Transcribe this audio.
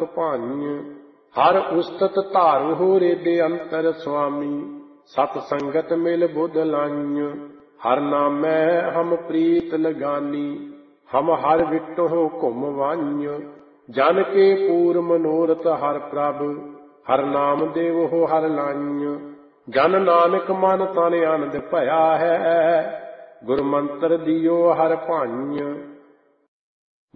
ਦੁਖ ਭਾਂਜ। ਹਰ ਉਸਤਤ ਧਾਰੁ ਰੇਦੇ ਅੰਤਰ ਸੁਆਮੀ, ਸਤ ਸੰਗਤ ਮਿਲ ਬੁਧ ਲਾਈਂ। ਹਰ ਨਾਮੈ ਹਮ ਪ੍ਰੀਤ ਲਗਾਨੀ, ਹਮ ਹਰ ਵਿਟਹੁ ਘੁਮ ਵਾਈਂ। ਜਨ ਕੇ ਪੂਰ ਮਨੋਰਥ ਹਰ ਪ੍ਰਭ, ਹਰ ਨਾਮ ਦੇਵਹੁ ਹਰ ਲਾਈਂ। ਜਨ ਨਾਨਕ ਮਨ ਤਨ ਆਨੰਦ ਭਇਆ ਹੈ, ਗੁਰ ਮੰਤਰ ਦਿਓ ਹਰ ਭਾਈਂ।